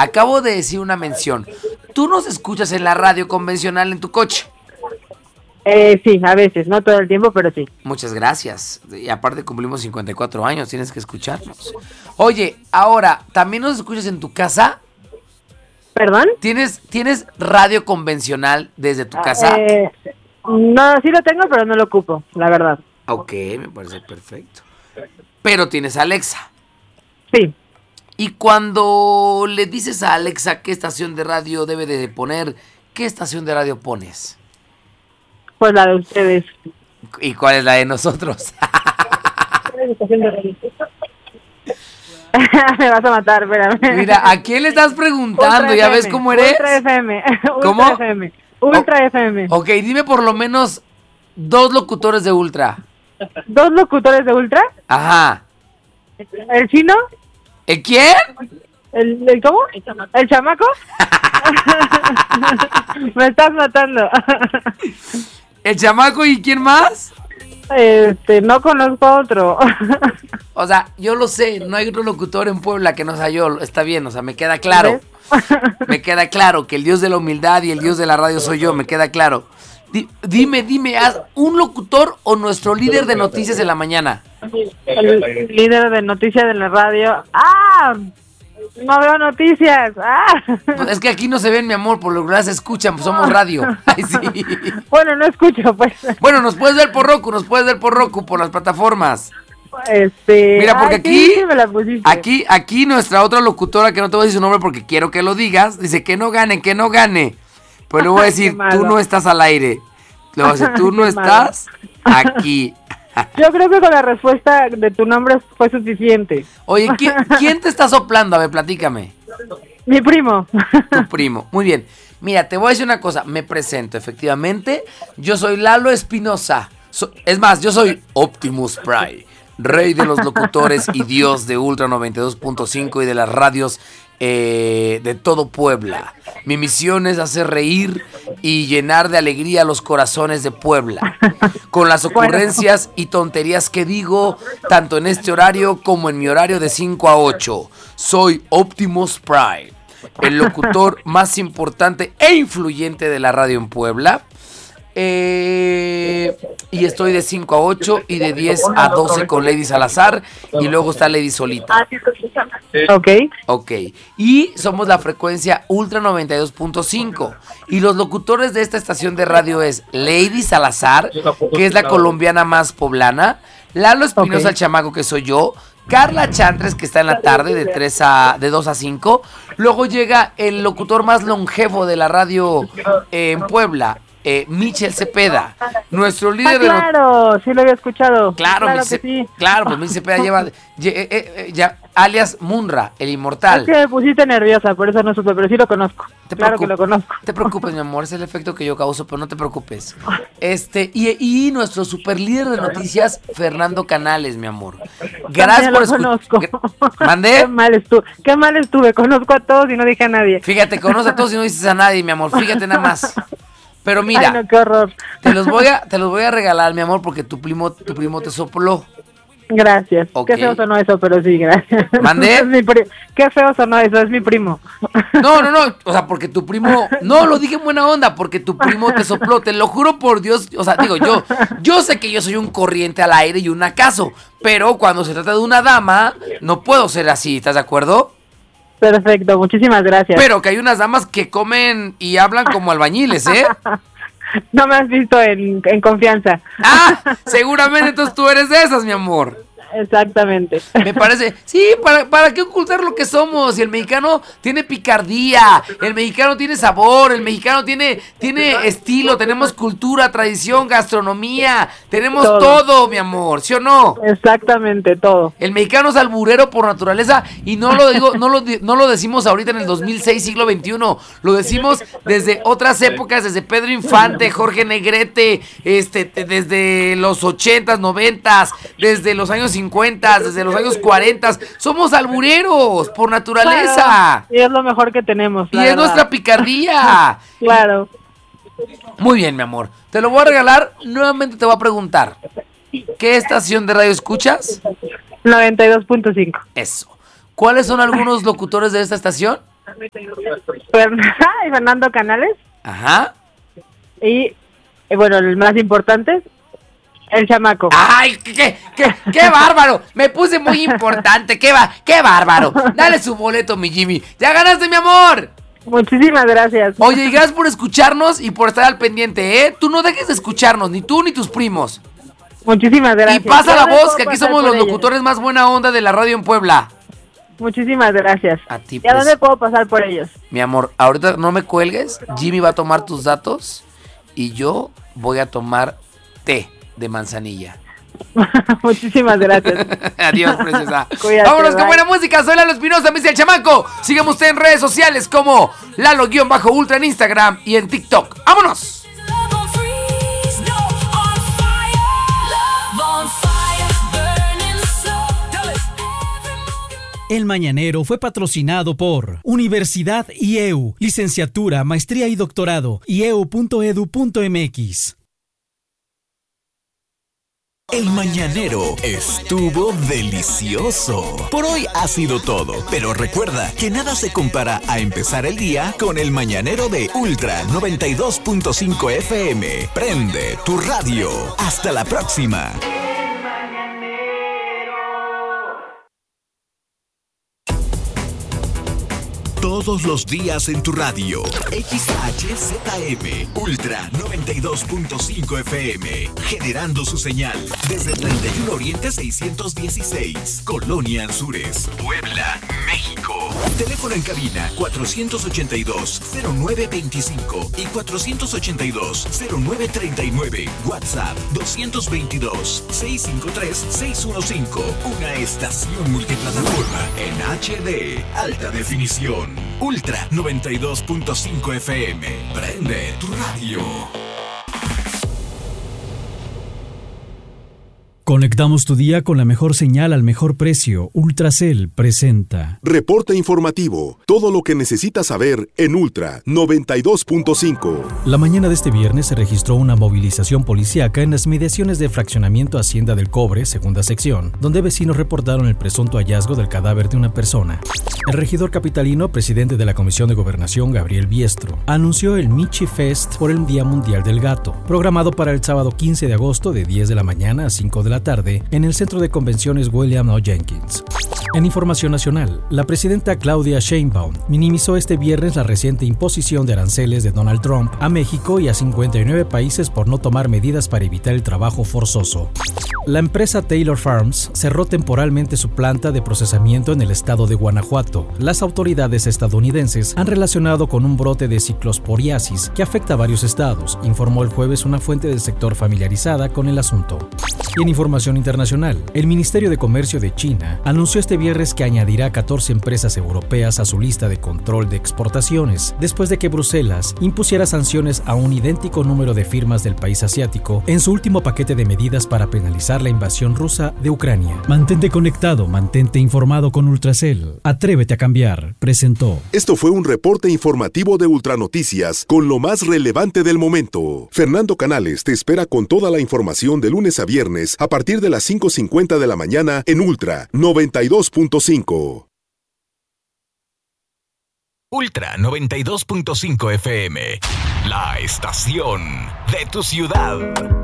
acabo de decir una mención. ¿Tú nos escuchas en la radio convencional en tu coche? Sí, a veces, no todo el tiempo, pero sí. Muchas gracias. Y aparte cumplimos 54 años, tienes que escucharnos. Oye, ahora, ¿también nos escuchas en tu casa? ¿Perdón? ¿Tienes radio convencional desde tu casa? No, sí lo tengo, pero no lo ocupo, la verdad. Ok, me parece perfecto. Pero tienes Alexa. Sí. Y cuando le dices a Alexa qué estación de radio debe de poner, ¿qué estación de radio pones? Pues la de ustedes. ¿Y cuál es la de nosotros? Me vas a matar, espérame. Mira, ¿a quién le estás preguntando? Ultra ¿Ya FM, ves cómo eres? Ultra FM. ¿Cómo? Ultra FM. Ultra FM. Ok, dime por lo menos 2 locutores de Ultra. 2 locutores de Ultra. Ajá. ¿El chino? ¿El quién? ¿El cómo? ¿El chamaco? Me estás matando. ¿El chamaco y quién más? No conozco a otro. O sea, yo lo sé, no hay otro locutor en Puebla que no sea yo, está bien, o sea, me queda claro. Me queda claro que el dios de la humildad y el dios de la radio soy yo, me queda claro. Dime, ¿haz un locutor o nuestro líder de noticias de la mañana? El líder de noticias de la radio. ¡Ah! No veo noticias. ¡Ah! Es que aquí no se ven, mi amor, por lo que se escuchan, pues somos radio. Ay, sí. Bueno, no escucho, pues. Bueno, nos puedes ver por Roku, por las plataformas. Mira, porque sí, me la pusiste. aquí nuestra otra locutora, que no te voy a decir su nombre porque quiero que lo digas, dice que no gane. Pues le voy a decir, tú no estás al aire. Le voy a decir, tú no estás aquí. Yo creo que con la respuesta de tu nombre fue suficiente. Oye, ¿quién te está soplando? A ver, platícame. Mi primo. Tu primo, muy bien. Mira, te voy a decir una cosa, me presento, efectivamente. Yo soy Lalo Espinosa. Es más, yo soy Optimus Prime, rey de los locutores y dios de Ultra 92.5 y de las radios de todo Puebla. Mi misión es hacer reír y llenar de alegría los corazones de Puebla, con las ocurrencias y tonterías que digo, tanto en este horario como en mi horario de 5 a 8. Soy Optimus Prime, el locutor más importante e influyente de la radio en Puebla. Y estoy de 5 a 8 y de 10 a 12 con Lady Salazar. Y luego está Lady solita. Ok. Y somos la frecuencia Ultra 92.5. Y los locutores de esta estación de radio es Lady Salazar, que es la colombiana más poblana, Lalo Espinosa, el chamaco, que soy yo, Carla Chantres, que está en la tarde de 2 a 5. Luego llega el locutor más longevo de la radio en Puebla, Michel Cepeda, nuestro líder de claro, sí lo había escuchado. Claro, que sí. Claro, pues Michel Cepeda lleva alias Munra, el inmortal. Es que me pusiste nerviosa, por eso no supe, pero sí lo conozco. Claro que lo conozco. No te preocupes, mi amor, es el efecto que yo causo, pero no te preocupes. Y nuestro super líder de noticias, Fernando Canales, mi amor. Gracias por escuchar. ¿Mandé? Qué mal estuve, conozco a todos y no dije a nadie. Fíjate, conoce a todos y no dices a nadie, mi amor, fíjate nada más. Pero mira, ay, no, qué horror. Te los voy a regalar, mi amor, porque tu primo te sopló. Gracias. Okay. Qué feo sonó eso, pero sí, gracias. ¿Mandé? Qué feo sonó eso, es mi primo. No, o sea, porque tu primo, no, lo dije en buena onda, porque tu primo te sopló, te lo juro por Dios, o sea, digo, yo sé que yo soy un corriente al aire y un acaso, pero cuando se trata de una dama, no puedo ser así, ¿estás de acuerdo? Perfecto, muchísimas gracias. Pero que hay unas damas que comen y hablan como albañiles, ¿eh? No me has visto en confianza. Ah, seguramente entonces tú eres de esas, mi amor. Exactamente. Me parece, sí, ¿para qué ocultar lo que somos? Y el mexicano tiene picardía, el mexicano tiene sabor, el mexicano tiene estilo, tenemos cultura, tradición, gastronomía, tenemos todo, mi amor, ¿sí o no? Exactamente, todo. El mexicano es alburero por naturaleza y no lo decimos ahorita en el 2006, siglo XXI, lo decimos desde otras épocas, desde Pedro Infante, Jorge Negrete, desde los 80s, 90s, desde los años 50, desde los años 40, somos albureros por naturaleza. Claro, y es lo mejor que tenemos. Y es nuestra picardía. Claro. Muy bien, mi amor. Te lo voy a regalar. Nuevamente te voy a preguntar. ¿Qué estación de radio escuchas? 92.5. Eso. ¿Cuáles son algunos locutores de esta estación? Fernando Canales. Ajá. Y bueno, el más importante, el chamaco. ¡Ay, qué bárbaro! Me puse muy importante, qué bárbaro. Dale su boleto, mi Jimmy. ¡Ya ganaste, mi amor! Muchísimas gracias. Oye, y gracias por escucharnos y por estar al pendiente, ¿eh? Tú no dejes de escucharnos, ni tú ni tus primos. Muchísimas gracias. Y pasa la ¿Dónde voz, puedo que aquí pasar somos por los ellos? locutores más buena onda de la radio en Puebla. Muchísimas gracias. A ti, ¿Y a pues. dónde puedo pasar por ellos? Mi amor, ahorita no me cuelgues. Jimmy va a tomar tus datos y yo voy a tomar té de manzanilla. Muchísimas gracias. Adiós, preciosa. Cuídate, Vámonos con bye. buena música. Soy Lalo Espinosa, me dice el chamaco. Sígueme usted en redes sociales como Lalo-Ultra en Instagram y en TikTok. ¡Vámonos! El Mañanero fue patrocinado por Universidad IEU, licenciatura, maestría y doctorado, ieu.edu.mx. El Mañanero estuvo delicioso. Por hoy ha sido todo, pero recuerda que nada se compara a empezar el día con el Mañanero de Ultra 92.5 FM. Prende tu radio. Hasta la próxima. Todos los días en tu radio. XHZM Ultra 92.5 FM. Generando su señal desde 31 Oriente 616. Colonia Anzures, Puebla, México. Teléfono en cabina 482-0925 y 482-0939. WhatsApp 222-653-615. Una estación multiplataforma en HD. Alta definición. Ultra 92.5 FM. Prende tu radio. Conectamos tu día con la mejor señal al mejor precio. Ultracel presenta Reporte informativo. Todo lo que necesitas saber en Ultra 92.5. La mañana de este viernes se registró una movilización policíaca en las inmediaciones del fraccionamiento Hacienda del Cobre, segunda sección, donde vecinos reportaron el presunto hallazgo del cadáver de una persona. El regidor capitalino, presidente de la Comisión de Gobernación, Gabriel Biestro, anunció el Michi Fest por el Día Mundial del Gato, programado para el sábado 15 de agosto de 10 de la mañana a 5 de la tarde en el Centro de Convenciones William O. Jenkins. En información nacional, la presidenta Claudia Sheinbaum minimizó este viernes la reciente imposición de aranceles de Donald Trump a México y a 59 países por no tomar medidas para evitar el trabajo forzoso. La empresa Taylor Farms cerró temporalmente su planta de procesamiento en el estado de Guanajuato. Las autoridades estadounidenses han relacionado con un brote de ciclosporiasis que afecta a varios estados, informó el jueves una fuente del sector familiarizada con el asunto. Y en información internacional, el Ministerio de Comercio de China anunció este viernes que añadirá 14 empresas europeas a su lista de control de exportaciones, después de que Bruselas impusiera sanciones a un idéntico número de firmas del país asiático en su último paquete de medidas para penalizar la invasión rusa de Ucrania. Mantente conectado, mantente informado con Ultracel. Atrévete a cambiar, presentó. Esto fue un reporte informativo de Ultranoticias con lo más relevante del momento. Fernando Canales te espera con toda la información de lunes a viernes a partir de las 5:50 de la mañana en Ultra 92.5. Ultra 92.5 FM. La estación de tu ciudad.